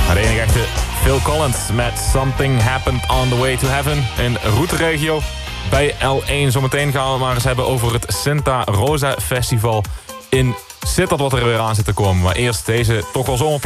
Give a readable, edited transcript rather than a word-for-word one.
Maar de enige echte Phil Collins met Something Happened on the Way to Heaven in Routeregio. Bij L1 zometeen gaan we het maar eens hebben over het Santa Rosa Festival in Sittard wat er weer aan zit te komen. Maar eerst deze toch wel zomerplaat.